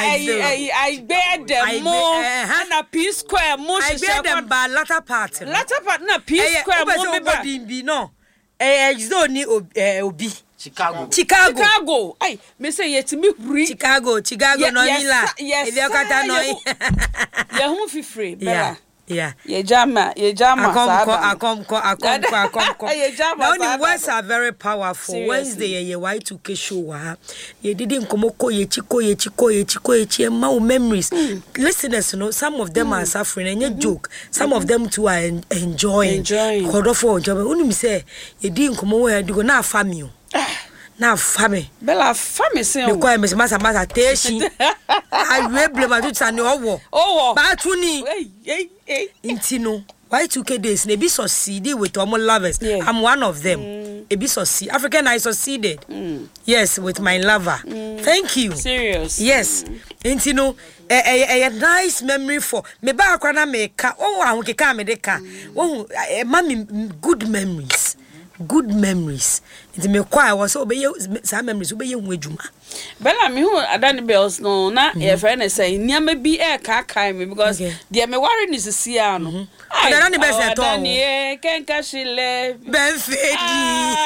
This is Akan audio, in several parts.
I bear them more and a P square more. I bear them by latter part na P square more be no. Zoni obi. Chicago. Ay, me say yet me free. Chicago no nila. If you kata no. Ya hu fi free. Yeah. Ye jama. Akom. Now the words are very powerful. Seriously. Wednesday ye Y2K show. Ye didn't komoko ye chiko ma memories. Listeners, some of them are suffering and you joke. Some of them too are enjoying. Kodofo job. Uni me say ye didn't komo we do na family. Na family. Bella family say. You call me masa teshi. I reble ma tuta ni owo. Ba tuni. Intino. Y2K days ne be succeeded with all lovers. Yeah. I'm one of them. It be succeed. African I succeeded. Yes, with my lover. Thank you. Serious. Yes. Intino a nice memory for me ba akwa na me ka. Oh, ahun keka me de ka. Oh, mami good memories. Good memories. It me kwa was obey some memories obey hu adwuma. Bella me who Adani Bells no na your friend say nyama bi e ka me because there me worry ni see ano. Adani Bells at all. Adani kenka shile benfedi.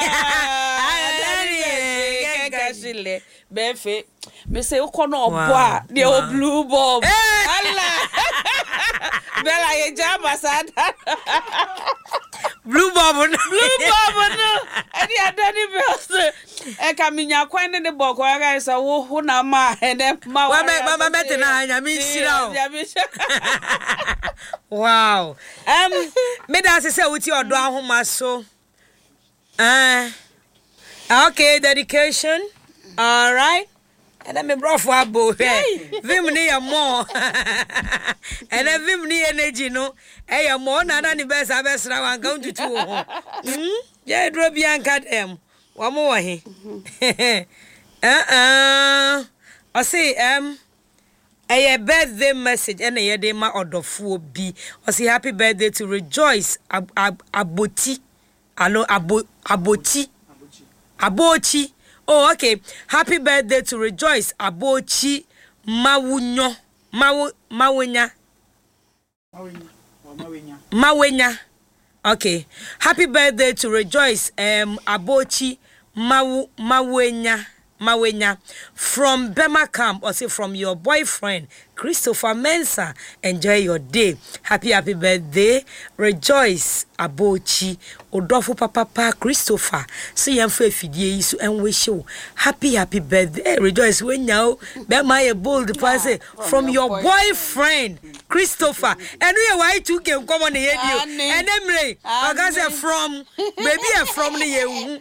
Adani kenka shile benfe. Me say uko no obo the old blue bulb. Allah. Bella ye jama sada. Blue Bob no. Adi Adani Bells. E ka minya kwan ne boko aga so wo na ma ene ma wa mama bete na anya mi sira. Wow. Me da say wuti odo ahoma so. Okay, dedication. All right. And then me bro for abo. Vim ni ya more. And then vim ni energy no. E ya more na ni best abesra wan count to 2. Yeah, dro bianca dem. One more he. I say a birthday message and a day ma odofo bi. I say happy birthday to Rejoice Aboti. Alo Abochi. Oh, okay. Happy birthday to Rejoice Abochi Mawenya. Okay. Happy birthday to Rejoice Abochi Mawenya from Bema Camp, or say from your boyfriend Christopher Mensah. Enjoy your day. Happy birthday, Rejoice Abochi Odofo Papa Christopher. So yam fe fidie so en wish you happy birthday. Rejoice when now Bema a bold person from your boyfriend Christopher. And we Y2K come on the head you. And Emre, I got say from maybe from the year.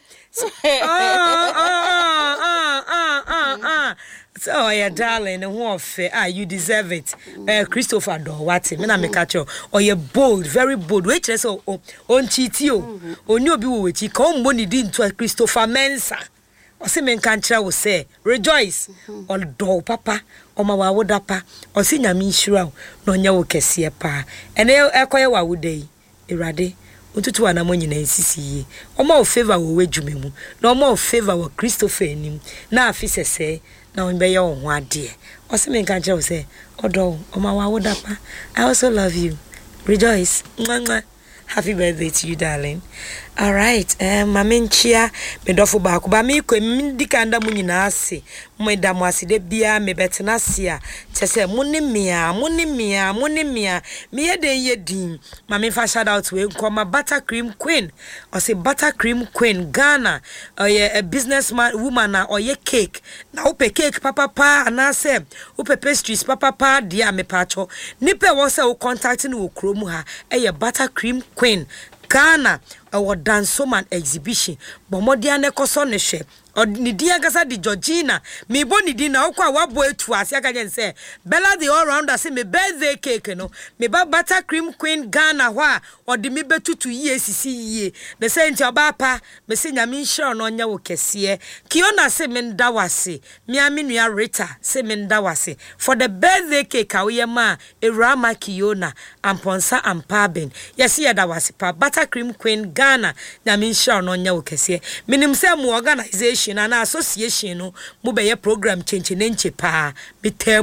So yeah, darling, you deserve it. Christopher do what me na me catch you. Or you bold, very bold. Wait, so on chitio. Oni obi wo wechi ka o mboni di nto Christopher Mensah. O se men kan kira wo say, Rejoice. O do papa, o ma wa wodapa. O se nyame nhira no nya wo kese pa. Ene ekoye wa wodai. Erade Untutu ana monyi na nsisi omo o favor wo wedwume mu na omo o favor wo Christopher enim na afisese na onbe ye wo ho ade o se me kan kire wo se odo oma wa wodapa. I also love you. Rejoice. Mwah. Happy birthday to you, darling. All right. Maminchia me dofo ba ko ba me ko dikanda mu nyina ase mo da mo ase de bia me betena se a chese mo ne mia me ye den ye din mami fa shout out we nkoma Buttercream Queen or say Buttercream Queen Ghana a businessman woman na or ye cake na ope cake papa na se ope pastries papa dia me pacho nipe wo se wo contacting wo kromu ha Buttercream Queen Ghana our Dansoman exhibition bomodia ne koso ne hwe ni dia gasa di Georgina me boni di na okwa wabo etu ase aka je say Bella the all rounder say me birthday cake no me ba Buttercream Queen Ghana hwa odi me betutu ye sisi ye the say nti oba pa me se nyame nhira no nya wo kese Kiona say me ndawase me amenua Rita say me ndawase for the birthday cake awe ma Erama Kiona amponsa ampaben yes ye dawase pa Buttercream Queen Ghana nyame nhira no nya wo kese minim say mu organization and association no mo be ye program chenche pa